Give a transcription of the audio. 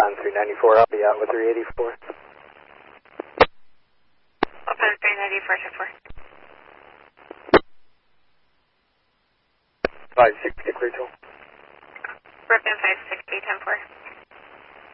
on 394, I'll be out with 384. Up on 394, 560, clear tool. Brooklyn 560, 10-4.